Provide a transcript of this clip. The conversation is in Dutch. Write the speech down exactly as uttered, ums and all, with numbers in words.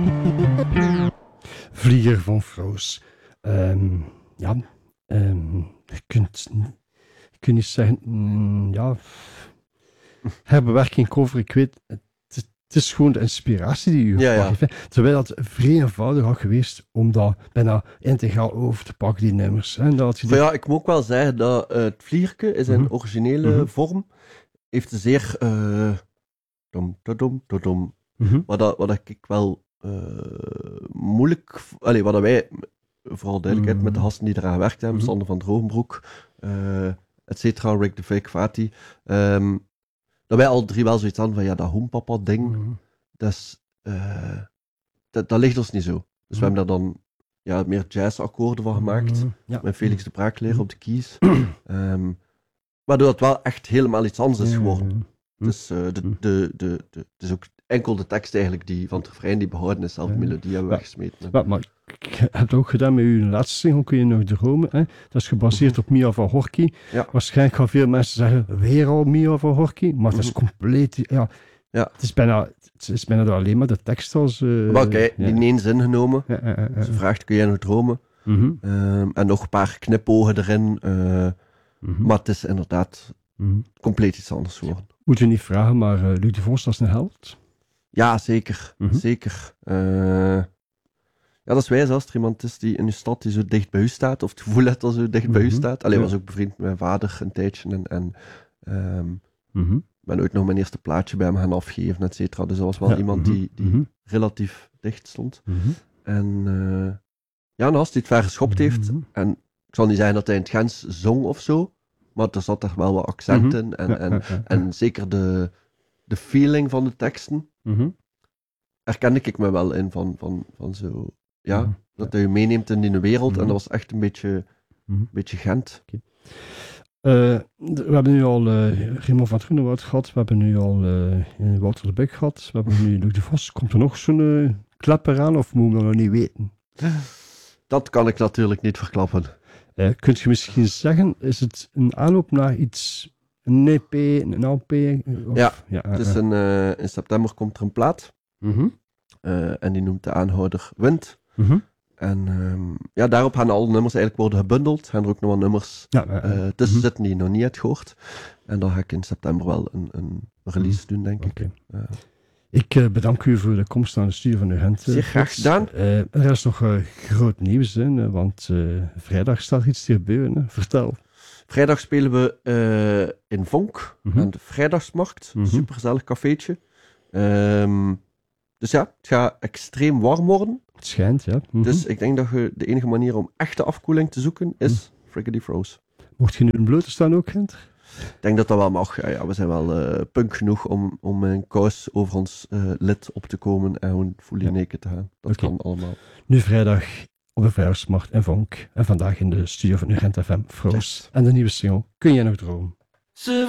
Vlieger van Froos. Um, ja, um, je kunt, je kunt niet zeggen, mm, ja, herbewerking cover, ik weet, het, het is gewoon de inspiratie die u ja, ja. heeft. Terwijl het vrij eenvoudig had geweest om dat bijna integraal over te pakken, die nummers. Hè, dat je die... Ja, ik moet ook wel zeggen dat uh, het vliegerke in zijn mm-hmm. originele mm-hmm. vorm heeft een zeer uh, dom, dom, dom, dom. Mm-hmm. Wat, dat, wat ik wel uh, moeilijk, allee, wat wij vooral duidelijkheid mm-hmm. met de gasten die eraan gewerkt hebben, mm-hmm. Sander van Drogenbroek, uh, et cetera, Rick de Fake Fati, um, dat wij al drie wel zoiets hadden van ja, dat Hoempapa ding, mm-hmm. dat, is, uh, dat, dat ligt ons niet zo. Dus mm-hmm. we hebben daar dan ja, meer jazzakkoorden van gemaakt, mm-hmm. ja. met Felix de Braakleraar mm-hmm. op de keys, um, waardoor het wel echt helemaal iets anders is geworden. Mm-hmm. Dus uh, de, de, de, de, de, het is ook enkel de tekst eigenlijk die van het refrein die behouden is, zelf de melodie hebben we weggesmeten. Ja, maar ik heb het ook gedaan met uw laatste single, Kun je nog dromen? Hè? Dat is gebaseerd mm-hmm. op Mia van Horky. Ja. Waarschijnlijk gaan veel mensen zeggen, weer al Mia van Horky, maar het is mm-hmm. compleet, ja, ja. Het is bijna, het is bijna alleen maar de tekst als... Uh, maar kijk, okay, ja. die in één zin genomen, ja, ja, ja, ja. Ze vraagt, kun jij nog dromen? Mm-hmm. Um, en nog een paar knipogen erin, uh, mm-hmm. maar het is inderdaad mm-hmm. compleet iets anders geworden. Moet je niet vragen, maar uh, Luc de Vos, dat is een held? Ja, zeker. Mm-hmm. Zeker. Uh, ja, dat is wijs als er iemand is die in je stad die zo dicht bij u staat, of het gevoel heeft dat zo dicht mm-hmm. bij u staat. Allee, ja. was ook bevriend met mijn vader een tijdje en, en um, mm-hmm. ben ooit nog mijn eerste plaatje bij hem gaan afgeven, et cetera. Dus dat was wel ja. iemand die, die mm-hmm. relatief dicht stond. Mm-hmm. En uh, ja, een gast die het ver geschopt mm-hmm. heeft. En ik zal niet zeggen dat hij in het Gens zong of zo, maar er zat er wel wat accent mm-hmm. in. En, ja, en, ja, ja, ja. en zeker de, de feeling van de teksten mm-hmm. herkende ik me wel in van, van, van zo, ja, mm-hmm. dat hij je meeneemt in die wereld. Mm-hmm. En dat was echt een beetje, mm-hmm. beetje Gent. Okay. Uh, we hebben nu al uh, Raymond van Groenewoud gehad, we hebben nu al uh, Wouter de Beek gehad, we hebben nu Luc de Vos. Komt er nog zo'n uh, klapper aan of moeten we nog niet weten? Dat kan ik natuurlijk niet verklappen. Uh, kunt je misschien zeggen, is het een aanloop naar iets, een E P, een L P? Of, ja, ja, het is een, uh, in september komt er een plaat. Mm-hmm. Uh, en die noemt de aanhouder Wind. Mm-hmm. En um, ja, daarop gaan alle nummers eigenlijk worden gebundeld. Gaan er ook nog wat nummers ja, uh, uh, tussen mm-hmm. zitten die je nog niet hebt gehoord. En dan ga ik in september wel een, een release mm-hmm. doen, denk okay. ik. Uh, Ik uh, bedank u voor de komst aan de studio van Urgent. Zeer graag gedaan. Uh, er is nog uh, groot nieuws, hè, want uh, vrijdag staat iets te gebeuren. Hè. Vertel. Vrijdag spelen we uh, in Vonk, mm-hmm. aan de Vrijdagsmarkt. Mm-hmm. Supergezellig cafeetje. Um, dus ja, het gaat extreem warm worden. Het schijnt, ja. Mm-hmm. Dus ik denk dat je de enige manier om echte afkoeling te zoeken is mm. Frigidity Froze. Mocht je nu in blote staan ook, Gent? Ik denk dat dat wel mag. Ja, ja, we zijn wel uh, punk genoeg om, om een kous over ons uh, lid op te komen en gewoon fully ja. naked te gaan. Dat okay. kan allemaal. Nu vrijdag op de Vrijdagsmarkt in Vonk. En vandaag in de studio van Urgent F M, Froze. Yes. En de nieuwe single, Kun jij nog dromen?